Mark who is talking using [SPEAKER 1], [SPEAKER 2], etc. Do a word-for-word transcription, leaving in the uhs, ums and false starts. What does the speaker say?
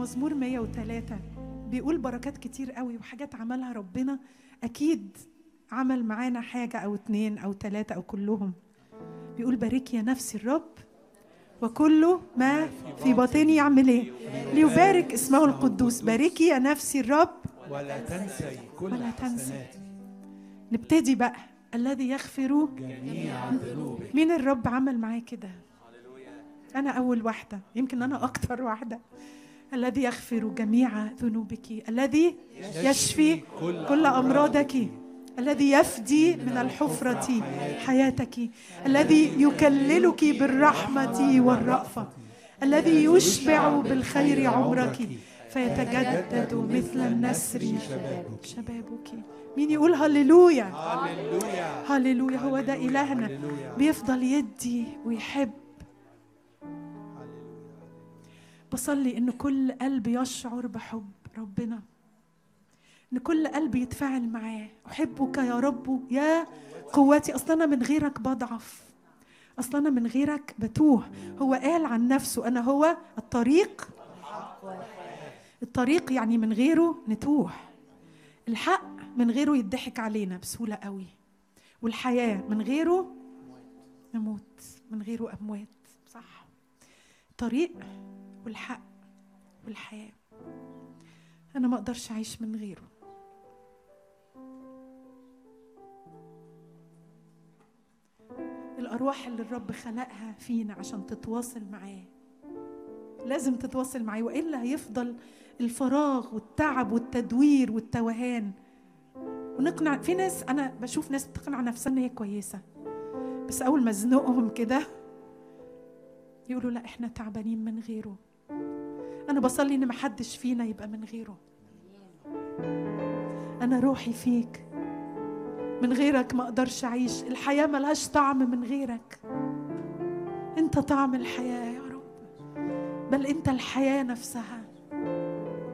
[SPEAKER 1] مزمور مية وثلاثة بيقول بركات كتير قوي وحاجات عملها ربنا. أكيد عمل معانا حاجة أو اتنين أو تلاتة أو كلهم. بيقول باركي يا نفسي الرب وكله ما في باطني يعمل ايه؟ ليبارك اسمه القدوس. باركي يا نفسي الرب
[SPEAKER 2] ولا تنسي كل
[SPEAKER 1] ولا تنسي.
[SPEAKER 2] حسناتي.
[SPEAKER 1] نبتدي بقى. الذي يغفر
[SPEAKER 2] جميع ذنوبك.
[SPEAKER 1] مين الرب عمل معايا كده؟ أنا أول واحدة، يمكن أنا أكتر واحدة. الذي يغفر جميع ذنوبك، الذي يشفي كل أمراضك، الذي يفدي من الحفرة حياتك، الذي يكللك بالرحمة والرأفة، الذي يشبع بالخير عمرك فيتجدد مثل النسر شبابك. مين يقول هللويا؟
[SPEAKER 2] هللويا
[SPEAKER 1] هللويا. هو ده إلهنا، بيفضل يدي ويحب. بصلي إن كل قلب يشعر بحب ربنا، إن كل قلب يتفاعل معاه. أحبك يا رب يا قوتي. أصلا أنا من غيرك بضعف، أصلا أنا من غيرك بتوه. هو قال عن نفسه أنا هو الطريق. الطريق يعني من غيره نتوه. الحق من غيره يضحك علينا بسهولة قوي. والحياة من غيره نموت، من غيره أموات. صح؟ الطريق والحق والحياة. أنا ما أقدرش أعيش من غيره. الأرواح اللي الرب خلقها فينا عشان تتواصل معاه لازم تتواصل معاه، وإلا هيفضل الفراغ والتعب والتدوير والتوهان. ونقنع في ناس، أنا بشوف ناس بتقنع نفسها إن هي كويسة، بس أول ما زنقهم كده يقولوا لا إحنا تعبانين من غيره. أنا بصلي إن محدش فينا يبقى من غيره. أنا روحي فيك، من غيرك ما أقدرش أعيش. الحياة ملهاش طعم من غيرك. أنت طعم الحياة يا رب، بل أنت الحياة نفسها.